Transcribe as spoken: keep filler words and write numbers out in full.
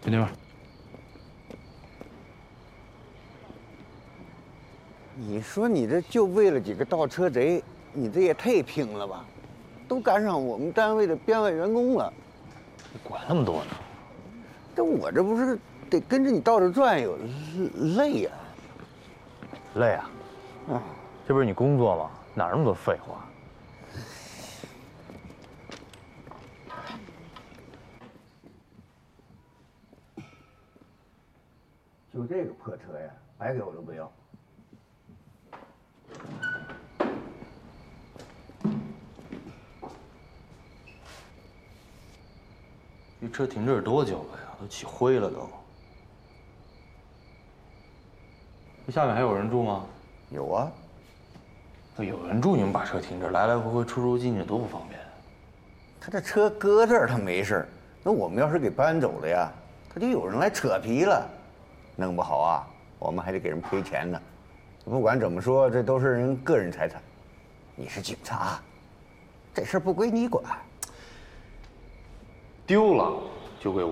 就那边。 你说你这就为了几个盗车贼，你这也太拼了吧？都赶上我们单位的编外员工了， 你管那么多呢？ 这我这不是得跟着你到处转悠，累呀！ 累啊！ 啊， 这不是你工作吗？哪那么多废话？ 就这个破车呀，白给我都不要。 这车停这儿多久了呀？都起灰了都。这下面还有人住吗？ 有啊， 有人住，你们把车停这儿，来来回回出出进进多不方便。 他这车搁这儿他没事儿，那我们要是给搬走了呀，他就有人来扯皮了，弄不好啊，我们还得给人赔钱呢。不管怎么说，这都是人个人财产。你是警察，这事儿不归你管。 丢了就归我。